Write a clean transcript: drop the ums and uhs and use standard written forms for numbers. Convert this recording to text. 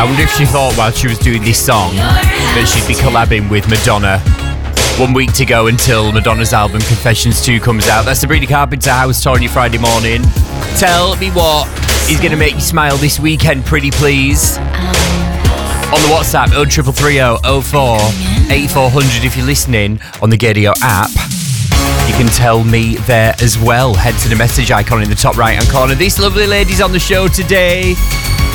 I wonder if she thought while she was doing this song that she'd be collabing with Madonna. 1 week to go until Madonna's album Confessions 2 comes out. That's Sabrina Carpenter House tour on your Friday morning. Tell me what is going to make you smile this weekend, pretty please. On the WhatsApp, 0330 04 8400 if you're listening on the Gaydio app. You can tell me there as well. Head to the message icon in the top right hand corner. This lovely lady's on the show today.